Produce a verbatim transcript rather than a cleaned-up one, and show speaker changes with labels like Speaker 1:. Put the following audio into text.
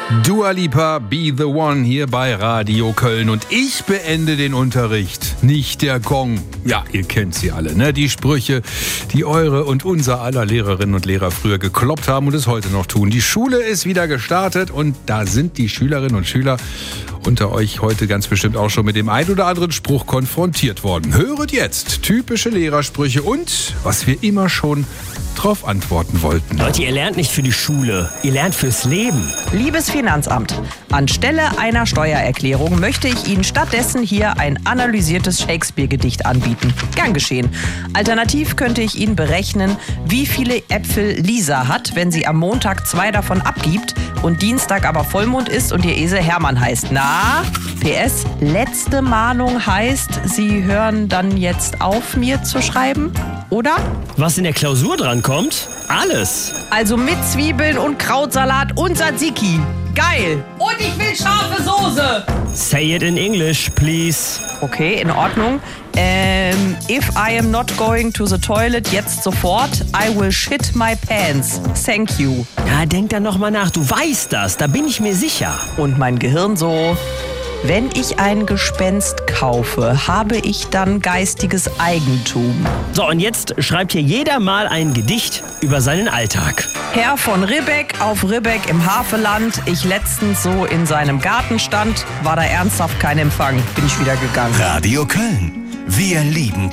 Speaker 1: Dua Lipa, Be the One hier bei Radio Köln. Und ich beende den Unterricht, nicht der Gong. Ja, ihr kennt sie alle, ne? Die Sprüche, die eure und unser aller Lehrerinnen und Lehrer früher gekloppt haben und es heute noch tun. Die Schule ist wieder gestartet und da sind die Schülerinnen und Schüler unter euch heute ganz bestimmt auch schon mit dem ein oder anderen Spruch konfrontiert worden. Höret jetzt typische Lehrersprüche und was wir immer schon drauf antworten wollten.
Speaker 2: Leute, ihr lernt nicht für die Schule, ihr lernt fürs Leben.
Speaker 3: Liebes Finanzamt, anstelle einer Steuererklärung möchte ich Ihnen stattdessen hier ein analysiertes Shakespeare-Gedicht anbieten. Gern geschehen. Alternativ könnte ich Ihnen berechnen, wie viele Äpfel Lisa hat, wenn sie am Montag zwei davon abgibt und Dienstag aber Vollmond ist und ihr Esel Hermann heißt. Na, P S, letzte Mahnung heißt, Sie hören dann jetzt auf, mir zu schreiben, oder?
Speaker 2: Was in der Klausur drankommt? Alles.
Speaker 3: Also mit Zwiebeln und Krautsalat und Tzatziki. Geil. Und ich will scharfe Soße.
Speaker 2: Say it in English, please.
Speaker 3: Okay, in Ordnung. Ähm, if I am not going to the toilet jetzt sofort, I will shit my pants. Thank you.
Speaker 2: Ja, denk da noch mal nach. Du weißt das, da bin ich mir sicher.
Speaker 3: Und mein Gehirn so: Wenn ich ein Gespenst kaufe, habe ich dann geistiges Eigentum.
Speaker 2: So, und jetzt schreibt hier jeder mal ein Gedicht über seinen Alltag.
Speaker 3: Herr von Ribbeck auf Ribbeck im Havelland. Ich letztens so in seinem Garten stand, war da ernsthaft kein Empfang. Bin ich wieder gegangen.
Speaker 4: Radio Köln. Wir lieben